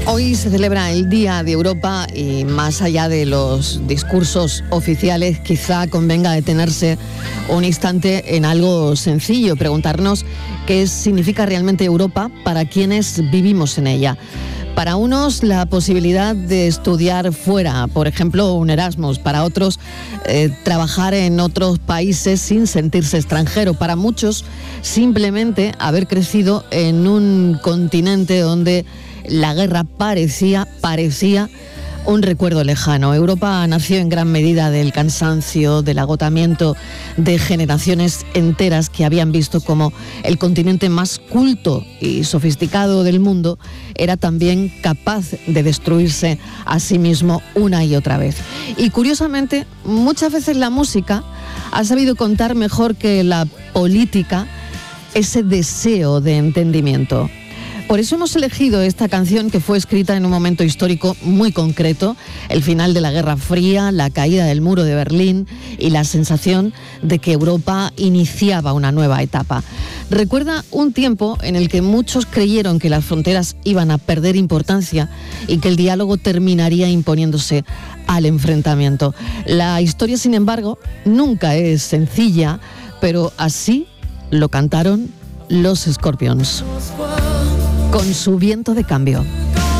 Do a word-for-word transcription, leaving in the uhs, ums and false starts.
Hoy se celebra el Día de Europa y más allá de los discursos oficiales, quizá convenga detenerse un instante en algo sencillo, preguntarnos qué significa realmente Europa para quienes vivimos en ella. Para unos, la posibilidad de estudiar fuera, por ejemplo, un Erasmus. Para otros, eh, trabajar en otros países sin sentirse extranjero. Para muchos, simplemente haber crecido en un continente donde la guerra parecía, parecía un recuerdo lejano. Europa nació en gran medida del cansancio, del agotamiento de generaciones enteras que habían visto como el continente más culto y sofisticado del mundo era también capaz de destruirse a sí mismo una y otra vez. Y curiosamente, muchas veces la música ha sabido contar mejor que la política ese deseo de entendimiento. Por eso hemos elegido esta canción, que fue escrita en un momento histórico muy concreto, el final de la Guerra Fría, la caída del muro de Berlín y la sensación de que Europa iniciaba una nueva etapa. Recuerda un tiempo en el que muchos creyeron que las fronteras iban a perder importancia y que el diálogo terminaría imponiéndose al enfrentamiento. La historia, sin embargo, nunca es sencilla, pero así lo cantaron los Scorpions con su Viento de Cambio.